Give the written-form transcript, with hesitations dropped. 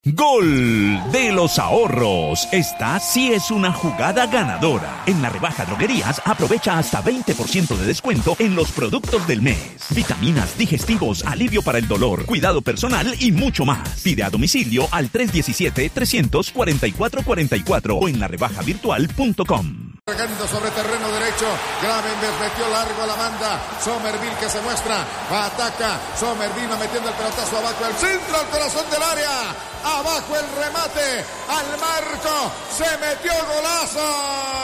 Gol de los ahorros. Esta sí es una jugada ganadora. En la rebaja droguerías aprovecha hasta 20% de descuento en los productos del mes. Vitaminas, digestivos, alivio para el dolor, cuidado personal y mucho más. Pide a domicilio al 317-300-4444 o en larebajavirtual.com. Cargando sobre terreno derecho, Gravenberch metió largo a la banda, Somerville que se muestra, ataca, Somerville va metiendo el pelotazo abajo, el centro al corazón del área, abajo el remate, al marco, se metió golazo.